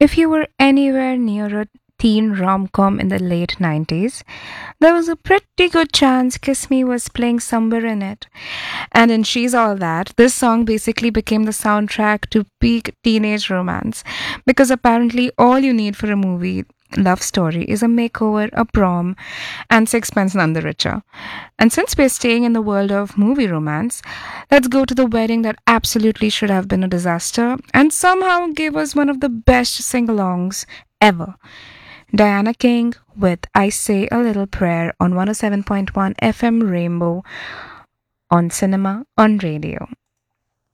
If you were anywhere near a teen rom com in the late 90s, there was a pretty good chance Kiss Me was playing somewhere in it. And in She's All That, this song basically became the soundtrack to peak teenage romance. Because apparently, all you need for a movie love story is a makeover, a prom, and sixpence none the richer. And since we're staying in the world of movie romance, let's go to the wedding that absolutely should have been a disaster and somehow gave us one of the best sing alongs ever. Diana King with I Say a Little Prayer on 107.1 FM Rainbow on cinema on radio.